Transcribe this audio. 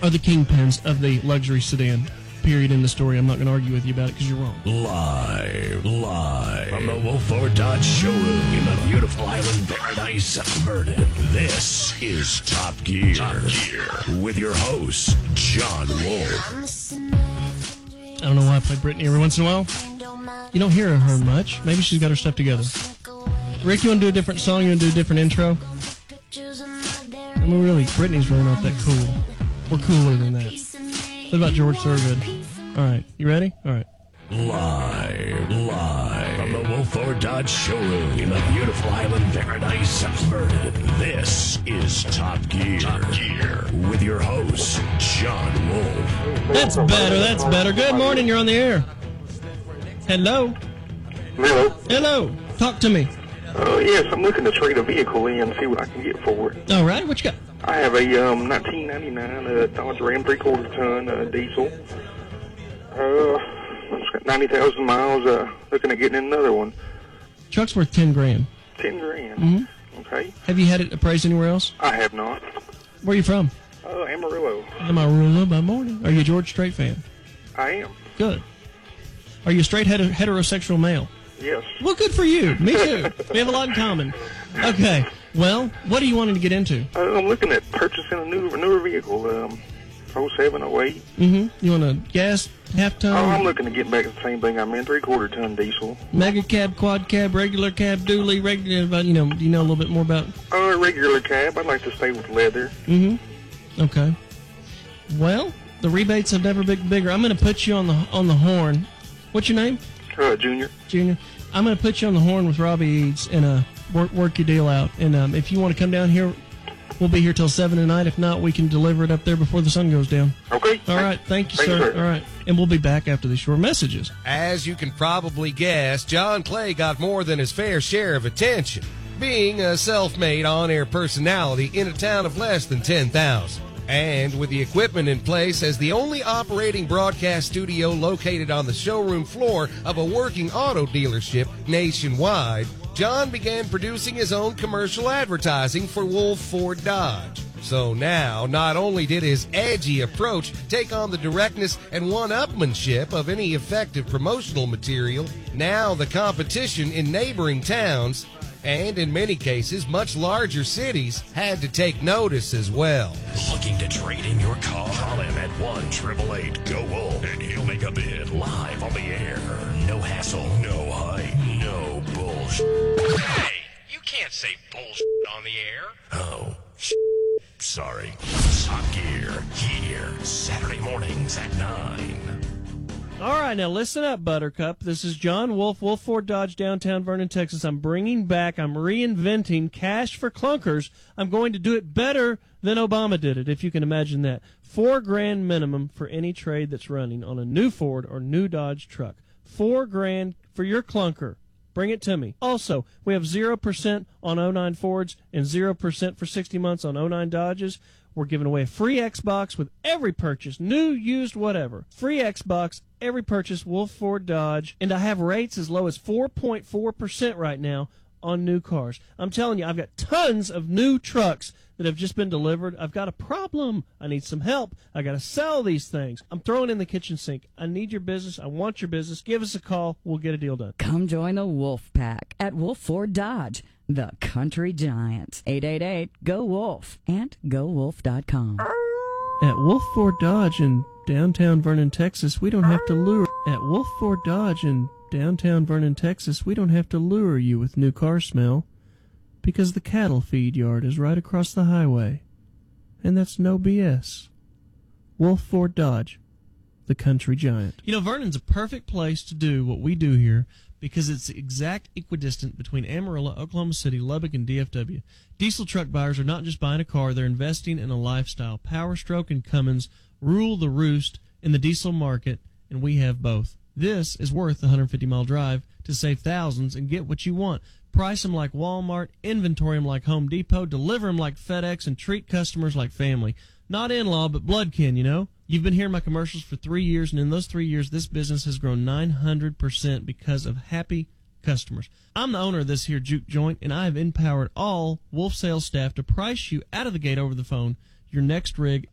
are the kingpins of the luxury sedan. Period in the story. I'm not going to argue with you about it because you're wrong. Live from the Wolf Ford Dodge showroom in the beautiful island paradise of Vernon. This is Top Gear. With your host, John Wolf. I don't know why I play Brittany every once in a while. You don't hear her much. Maybe she's got her stuff together. Rick, you want to do a different song? You want to do a different intro? I mean, really, Brittany's really not that cool. We're cooler than that. What about George Thorogood? All right, you ready? All right. Live from the Wolf Ford Dodge showroom in the beautiful island paradise of Vernon. This is Top Gear. With your host, John Wolf. That's better. Good morning, you're on the air. Hello. Hello. Talk to me. Yes, I'm looking to trade a vehicle in and see what I can get for it. All right, what you got? I have a 1999 Dodge Ram 3/4 ton diesel. It's got 90,000 miles. Looking at getting another one. Truck's worth $10,000. $10,000. Mm-hmm. Okay. Have you had it appraised anywhere else? I have not. Where are you from? Amarillo. Amarillo by morning. Are you a George Strait fan? I am. Good. Are you a straight heterosexual male? Yes. Well, good for you. Me too. We have a lot in common. Okay. Well, what are you wanting to get into? I'm looking at purchasing a newer vehicle. 07, 08. Mm-hmm. You want a gas, half-ton? I'm looking to get back to the same thing I'm in, 3/4 ton diesel. Mega cab, quad cab, regular cab, dually, regular, do you know a little bit more about? Regular cab. I'd like to stay with leather. Mm-hmm. Okay. Well, the rebates have never been bigger. I'm going to put you on the horn. What's your name? Junior. Junior. I'm going to put you on the horn with Robbie Eads and work your deal out. And if you want to come down here, we'll be here till 7 tonight. If not, we can deliver it up there before the sun goes down. Okay. All right. Thank you, sir. All right. And we'll be back after these short messages. As you can probably guess, John Clay got more than his fair share of attention, being a self-made on-air personality in a town of less than 10,000. And with the equipment in place as the only operating broadcast studio located on the showroom floor of a working auto dealership nationwide, John began producing his own commercial advertising for Wolf Ford Dodge. So now, not only did his edgy approach take on the directness and one-upmanship of any effective promotional material, now the competition in neighboring towns, and in many cases much larger cities, had to take notice as well. Looking to trade in your car? Call him at 1-888-GO-WOLF and he'll make a bid live on the air. No hassle, no hype, no bullshit. Hey, you can't say bullshit on the air. Oh, sorry. Top Gear, here, Saturday mornings at 9. All right, now listen up, Buttercup. This is John Wolf, Wolf Ford Dodge, downtown Vernon, Texas. I'm reinventing cash for clunkers. I'm going to do it better than Obama did it, if you can imagine that. $4,000 minimum for any trade that's running on a new Ford or new Dodge truck. $4,000 for your clunker. Bring it to me. Also, we have 0% on 09 Fords and 0% for 60 months on 09 Dodges. We're giving away a free Xbox with every purchase, new, used, whatever. Free Xbox, every purchase, Wolf Ford Dodge. And I have rates as low as 4.4% right now on new cars. I'm telling you, I've got tons of new trucks that have just been delivered. I've got a problem. I need some help. I got to sell these things. I'm throwing in the kitchen sink. I need your business. I want your business. Give us a call. We'll get a deal done. Come join the Wolf Pack at Wolf Ford Dodge, the country giants. 888-GO-WOLF and GoWolf.com. At Wolf Ford Dodge in downtown Vernon, Texas, we don't have to lure. At Wolf Ford Dodge in downtown Vernon, Texas, we don't have to lure you with new car smell, because the cattle feed yard is right across the highway. And that's no BS. Wolf Ford Dodge, the country giant. You know, Vernon's a perfect place to do what we do here because it's the exact equidistant between Amarillo, Oklahoma City, Lubbock, and DFW. Diesel truck buyers are not just buying a car, they're investing in a lifestyle. Power Stroke and Cummins rule the roost in the diesel market, and we have both. This is worth the 150-mile drive to save thousands and get what you want. Price them like Walmart, inventory them like Home Depot, deliver them like FedEx, and treat customers like family. Not in-law, but bloodkin, you know? You've been hearing my commercials for 3 years, and in those 3 years, this business has grown 900% because of happy customers. I'm the owner of this here juke joint, and I have empowered all Wolf sales staff to price you out of the gate over the phone your next rig